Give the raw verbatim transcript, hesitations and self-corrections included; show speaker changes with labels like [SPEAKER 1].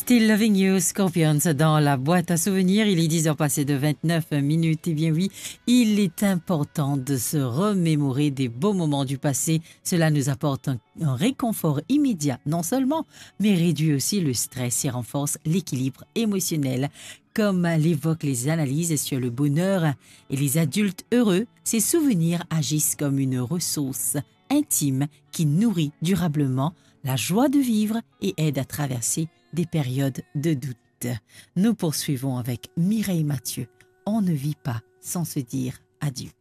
[SPEAKER 1] Still Loving You, Scorpions, dans la boîte à souvenirs. Il est dix heures passées de vingt-neuf minutes. Eh bien oui, il est important de se remémorer des beaux moments du passé. Cela nous apporte un, un réconfort immédiat, non seulement, mais réduit aussi le stress et renforce l'équilibre émotionnel. Comme l'évoquent les analyses sur le bonheur et les adultes heureux, ces souvenirs agissent comme une ressource intime qui nourrit durablement la joie de vivre et aide à traverser des périodes de doute. Nous poursuivons avec Mireille Mathieu. On ne vit pas sans se dire adieu.